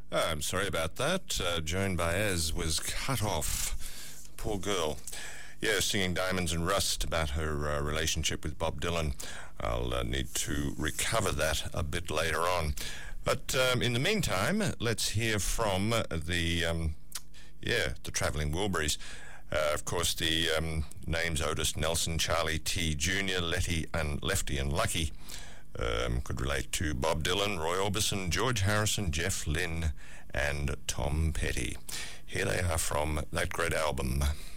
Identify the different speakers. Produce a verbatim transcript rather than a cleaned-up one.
Speaker 1: Oh, I'm sorry about that. Uh, Joan Baez was cut off. Poor girl. Yeah, singing Diamonds and Rust about her uh, relationship with Bob Dylan. I'll uh, need to recover that a bit later on. But um, in the meantime, let's hear from uh, the, um, yeah, the Travelling Wilburys. Uh, of course, the um, names Otis Nelson, Charlie T. Junior, Letty and Lefty and Lucky um, could relate to Bob Dylan, Roy Orbison, George Harrison, Jeff Lynne and Tom Petty. Here they are from that great album.